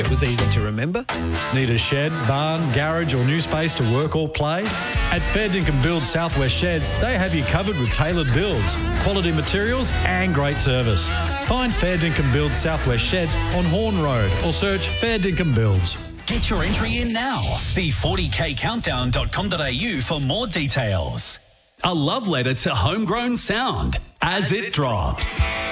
It was easy to remember. Need a shed, barn, garage or new space to work or play? At Fair Dinkum Build Southwest Sheds, they have you covered with tailored builds, quality materials and great service. Find Fair Dinkum Build Southwest Sheds on Horn Road or search Fair Dinkum Builds. Get your entry in now. See 40kcountdown.com.au for more details. A love letter to homegrown sound as it drops.